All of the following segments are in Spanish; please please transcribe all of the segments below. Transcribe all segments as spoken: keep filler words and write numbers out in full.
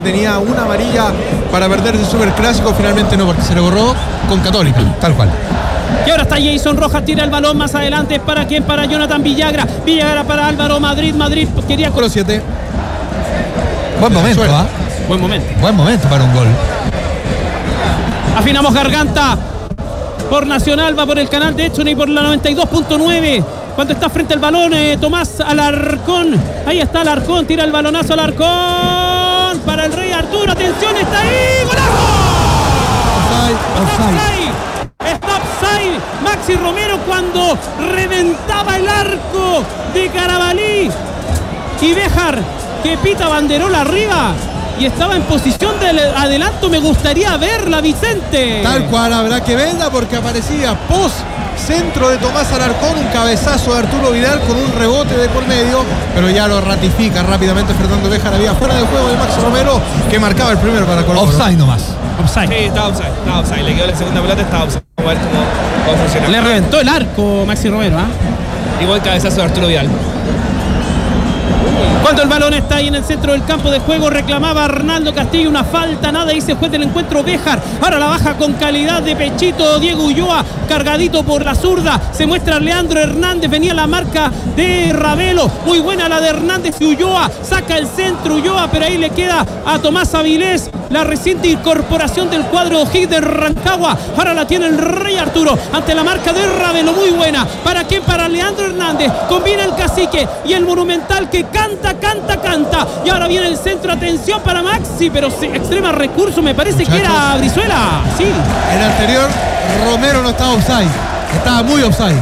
tenía una amarilla para perder el superclásico, finalmente no, porque se le borró con Católica, tal cual. Y ahora está Jason Rojas, tira el balón más adelante. ¿Para quién? Para Jonathan Villagra. Villagra para Álvaro Madrid. Madrid quería... Con los siete. Buen momento, ¿ah? ¿eh? Buen momento. Buen momento para un gol. Afinamos garganta por Nacional, va por el canal de Edson y por la noventa y dos punto nueve. Cuando está frente al balón, eh, Tomás Alarcón. Ahí está Alarcón, tira el balonazo Alarcón para el Rey Arturo. Atención, está ahí. ¡Golazo! Offside, offside. Está offside Maxi Romero cuando reventaba el arco de Carabalí. Y Béjar, que pita banderola arriba y estaba en posición de adelanto. Me gustaría verla, Vicente. Tal cual, habrá que verla porque aparecía post centro de Tomás Alarcón, un cabezazo de Arturo Vidal con un rebote de por medio, pero ya lo ratifica rápidamente Fernando Béjar. Había fuera de juego de Maxi Romero, que marcaba el primero para Colo-Colo. Offside nomás. Offside. Sí, estaba offside, estaba offside. Le quedó la segunda pelota, estaba offside. Vamos a ver cómo, cómo funciona. Le reventó el arco Maxi Romero, ¿ah? Igual cabezazo de Arturo Vidal. Cuando el balón está ahí en el centro del campo de juego, reclamaba Arnaldo Castillo una falta, nada, dice juez del encuentro Béjar. Ahora la baja con calidad de pechito Diego Ulloa, cargadito por la zurda. Se muestra Leandro Hernández, venía la marca de Ravelo, muy buena la de Hernández y Ulloa. Saca el centro Ulloa, pero ahí le queda a Tomás Avilés, la reciente incorporación del cuadro O'Higgins de Rancagua. Ahora la tiene el Rey Arturo ante la marca de Ravelo, muy buena. ¿Para quién? Para Leandro Hernández. Combina el Cacique y el Monumental, que canta, canta, canta. Y ahora viene el centro, atención para Maxi, pero sí, extrema recurso, me parece. Muchachos, que era Brizuela. Sí. El anterior, Romero no estaba offside, estaba muy offside.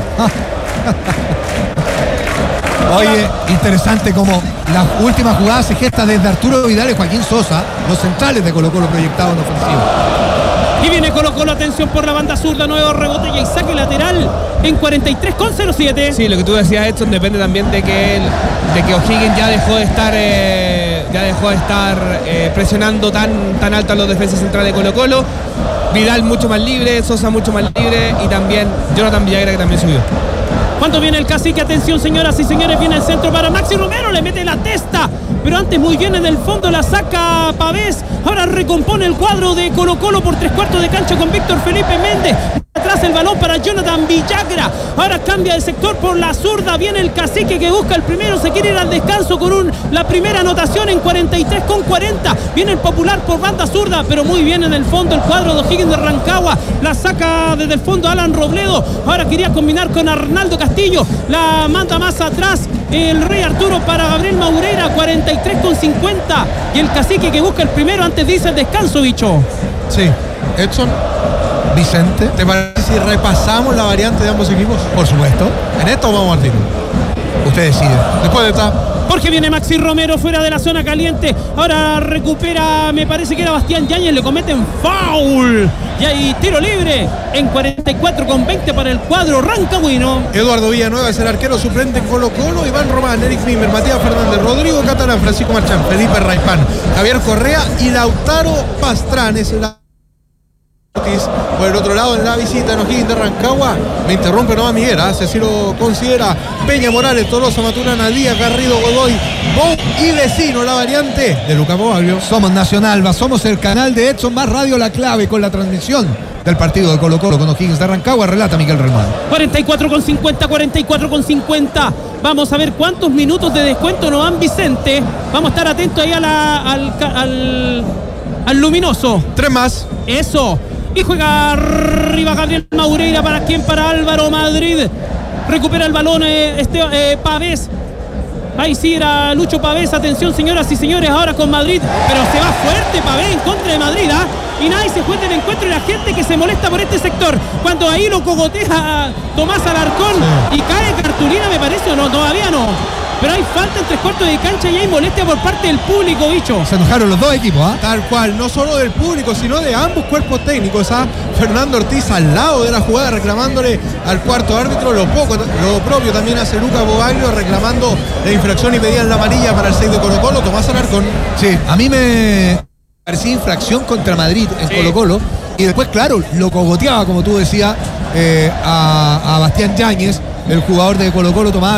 Oye, interesante como la última jugada se gesta desde Arturo Vidal y Joaquín Sosa, los centrales de Colo-Colo proyectados en ofensivo. Y viene Colo-Colo, atención por la banda zurda, nuevo rebote y saque lateral en cuarenta y tres con cero siete. Sí, lo que tú decías, Edson, depende también de que el, de que O'Higgins ya dejó de estar eh, ya dejó de estar eh, presionando tan, tan alto a los defensas centrales de Colo-Colo. Vidal mucho más libre, Sosa mucho más libre y también Jonathan Villagra, que también subió. ¿Cuánto viene el Cacique? Atención, señoras y señores, viene el centro para Maxi Romero, le mete la testa, pero antes muy bien en el fondo la saca Pavés. Ahora recompone el cuadro de Colo-Colo por tres cuartos de cancha con Víctor Felipe Méndez. Atrás el balón para Jonathan Villagra. Ahora cambia de sector por la zurda. Viene el Cacique que busca el primero. Se quiere ir al descanso con un, la primera anotación en cuarenta y tres con cuarenta. Viene el Popular por banda zurda, pero muy bien en el fondo el cuadro de O'Higgins de Rancagua. La saca desde el fondo Alan Robledo. Ahora quería combinar con Arnaldo Castillo. La manda más atrás el Rey Arturo para Gabriel Maureira. cuarenta y tres con cincuenta. Y el Cacique que busca el primero antes de irse al descanso, bicho. Sí, Edson. Vicente, ¿te parece si repasamos la variante de ambos equipos? Por supuesto. ¿En esto o vamos al tiro? Usted decide. Después de esta. Porque viene Maxi Romero fuera de la zona caliente. Ahora recupera, me parece que era Bastián Yáñez. Le cometen foul. Y hay tiro libre en cuarenta y cuatro con veinte para el cuadro rancagüino. Eduardo Villanueva es el arquero suplente en Colo-Colo. Iván Román, Eric Mimer, Matías Fernández, Rodrigo Catalán, Francisco Marchán, Felipe Raipán, Javier Correa y Lautaro Pastrán. Es la... Por el otro lado, en la visita en O'Higgins de Rancagua, me interrumpe Nova Miguera, si así lo considera. Peña Morales, Tolosa, Maturana, Díaz, Garrido, Godoy, Bou y Vecino, la variante de Lucas Boaglio. Somos Nacional, somos el canal de Edson más Radio La Clave con la transmisión del partido de Colo-Colo con O'Higgins de Rancagua. Relata Miguel Relmán. cuarenta y cuatro con cincuenta, cuarenta y cuatro con cincuenta. Vamos a ver cuántos minutos de descuento nos dan, Vicente. Vamos a estar atentos ahí a la, al, al, al luminoso. Tres más. Eso. Y juega arriba Gabriel Maureira. ¿Para quién? Para Álvaro Madrid. Recupera el balón eh, este, eh, Pavés. Ahí sí era Lucho Pavés. Atención, señoras y señores, ahora con Madrid. Pero se va fuerte Pavés en contra de Madrid, ¿ah? Y nadie se juega el encuentro y la gente que se molesta por este sector. Cuando ahí lo cogotea Tomás Alarcón sí. Y cae cartulina, me parece, o no, todavía no. Pero hay falta en tres cuartos de cancha y hay molestia por parte del público, bicho. Se enojaron los dos equipos, ¿ah? ¿eh? Tal cual, no solo del público, sino de ambos cuerpos técnicos, ¿ah? Fernando Ortiz al lado de la jugada reclamándole al cuarto árbitro. Lo poco, lo propio también hace Lucas Boaglio reclamando la infracción y pedían la amarilla para el seis de Colo-Colo, Tomás Alarcón. Sí, a mí me parecía infracción contra Madrid en sí. Colo-Colo. Y después, claro, lo cogoteaba, como tú decías, eh, a, a Bastián Yáñez, el jugador de Colo-Colo, Tomás